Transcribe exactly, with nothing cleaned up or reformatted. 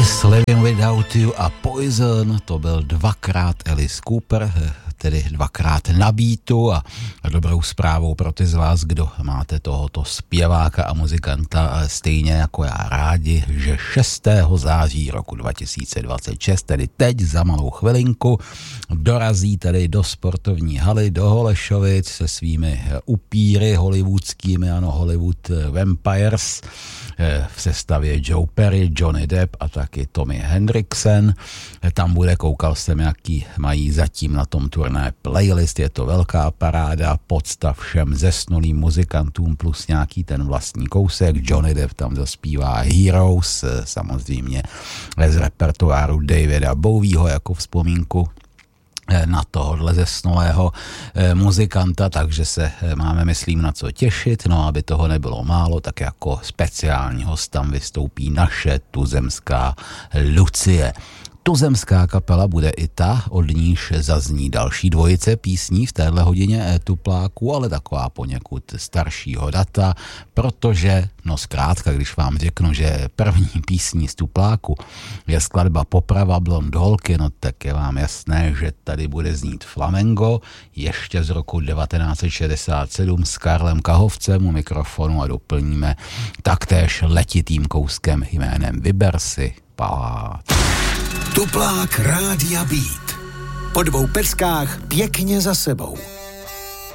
Kiss, Living Without You a Poison, to byl dvakrát Alice Cooper, tedy dvakrát na beatu a dobrou zprávou pro ty z vás, kdo máte tohoto zpěváka a muzikanta stejně jako já rádi, že šestého září roku dva tisíce dvacet šest, tedy teď za malou chvilinku, dorazí tedy do sportovní haly do Holešovic se svými upíry hollywoodskými, ano, Hollywood Vampires, v sestavě Joe Perry, Johnny Depp a taky Tommy Hendrickson. Tam bude, koukal jsem, jaký mají zatím na tom turné playlist, je to velká paráda, podsta všem zesnulým muzikantům plus nějaký ten vlastní kousek. Johnny Depp tam zaspívá Heroes, samozřejmě z repertoáru Davida Bowieho jako vzpomínku na tohohle zesnulého muzikanta, takže se máme, myslím, na co těšit. No, aby toho nebylo málo, tak jako speciální host tam vystoupí naše tuzemská Lucie. Tuzemská kapela bude i ta, od níž zazní další dvojice písní v téhle hodině tupláků, ale taková poněkud staršího data, protože, no zkrátka, když vám řeknu, že první písní z tupláku je skladba Poprava blond holky, no tak je vám jasné, že tady bude znít flamengo, ještě z roku devatenáct set šedesát sedm s Karlem Kahovcem u mikrofonu a doplníme taktéž letitým kouskem jménem Vyber si palát. Tuplák Rádia Beat. Po dvou peckách pěkně za sebou.